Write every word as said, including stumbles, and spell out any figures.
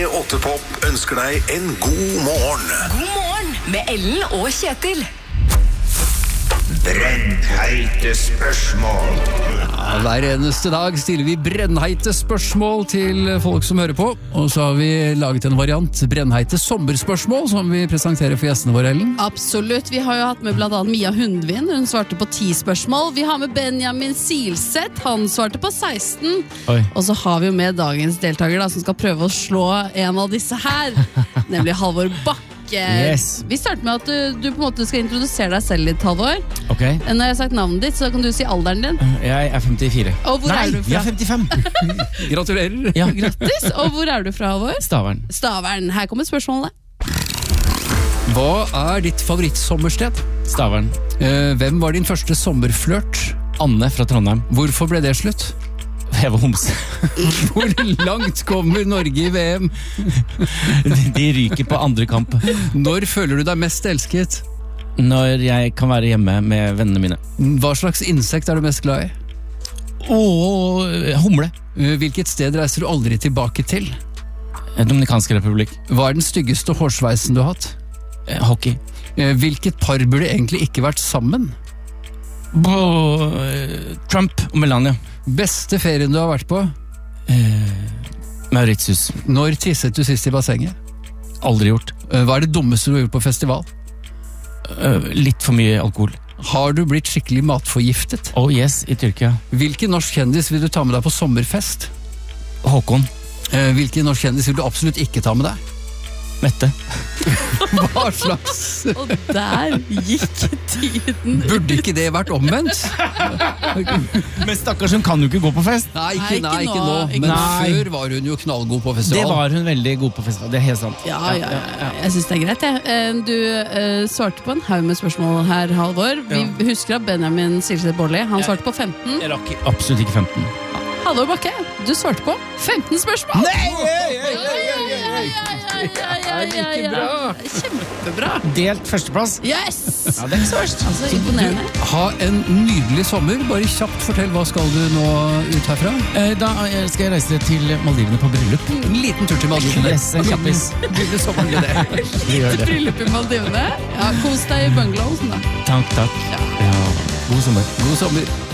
åtte Pop ønsker deg en god morgen. God morgen med Ellen og Kjetil. Brennheite spørsmål. Ja, hver eneste dag stiller vi brennheite spørsmål til folk som hører på. Og så har vi laget en variant, brennheite sommerspørsmål, som vi presenterer for gjestene våre, Ellen. Absolutt, vi har jo hatt med blant annet Mia Hundvin. Hun svarte på ti spørsmål. Vi har med Benjamin Silseth, han svarte på seksten. Oi. Og så har vi jo med dagens deltaker da, som skal prøve å slå en av disse her, nemlig Halvor Bakke. Yes. Vi starter med at du, du på en måte skal introdusere deg selv litt, Halvor. Ok. Når jeg har sagt navnet ditt, så kan du si alderen din. Jeg er femtifire. Og hvor Nei, er du fra? jeg er femtifem. Gratulerer. Ja, Grattis! Og hvor er du fra, Halvor? Stavern. Stavern. Her kommer spørsmålet. Hva er ditt favorittsommersted? Stavern. Eh, hvem var din første sommerflørt? Anne fra Trondheim. Hvorfor ble det slutt? Jeg var homse. Hvor langt kommer Norge i V M? De ryker på andre kamp. Når føler du deg mest elsket? Når jeg kan være hjemme med vennene mine. Hva slags insekt er du mest glad i? Åh, humle. Eh, Hvilket sted reiser du aldri tilbake til? Dominikansk republikk. Hva er den styggeste hårsveisen du har hatt? Eh, Hockey. Eh, Hvilket par burde egentlig ikke vært sammen? Åh, eh, Trump og Melania. Beste ferien du har vært på? Eh, Mauritius. Når tisset du sist i bassenget? Aldri gjort. Eh, Hva er det dummeste du har gjort på festival? Eh, litt for mye alkohol. Har du blitt skikkelig matforgiftet? Oh yes, i Tyrkia. Hvilken norsk kjendis vil du ta med deg på sommerfest? Håkon. Eh, Hvilken norsk kjendis vil du absolutt ikke ta med deg? Mette. Hva slags? Og der gikk tiden. Burde ikke det vært omvendt? Men stakkars, hun kan jo ikke gå på fest. Nei, ikke, Nei, ikke nei, ikke nå. nå, ikke Men nå. før var hun jo knallgod på festival. Det var hun veldig god på festival, det er helt sant. Ja, ja, ja. Jeg synes det er greit, jeg. Eh, Du eh, svarte på en haug med spørsmål her, Halvor. Vi husker at Benjamin Silseth Borli, han svarte på femten. Jeg rakk absolutt ikke femten. Halvor Bakke, du svarte på femten spørsmål! Nei! ikke bra. Kjempebra! Delt førsteplass. Yes! Ja, det er ikke så verst. Altså, imponerende. Ha en nydelig sommer. Bare kjapt fortell, hva skal du nå ut herfra? Eh, Da eh, skal jeg reise til Maldivene på bryllup. En liten tur til Maldivene. Yes, en kjappis. Lille sommer med det. Vi gjør det. Bryllup i Maldivene. Ja, kos deg i bungalowsen da. Takk, takk. Ja. Ja. God sommer. God sommer.